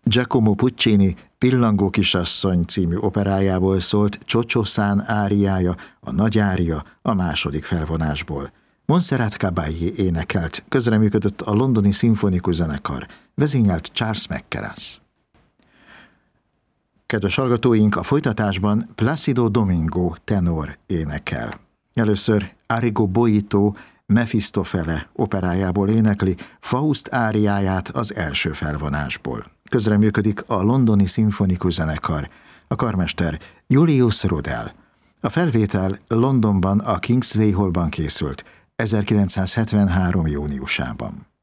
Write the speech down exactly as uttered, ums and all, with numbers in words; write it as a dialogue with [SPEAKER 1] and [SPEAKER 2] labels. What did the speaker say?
[SPEAKER 1] Giacomo Puccini Pillangó kisasszony című operájából szólt Csocsó Szán áriája, a nagy ária a második felvonásból. Montserrat Caballé énekelt, közreműködött a londoni szimfonikus zenekar, vezényelt Charles McCarras. Kedves hallgatóink, a folytatásban Plácido Domingo tenor énekel. Először Arrigo Boito Mefistofele operájából énekli Faust áriáját az első felvonásból. Közreműködik a londoni szimfonikus zenekar, a karmester Julius Rudel. A felvétel Londonban a Kingsway Hallban készült, ezerkilencszázhetvenhárom. júniusában.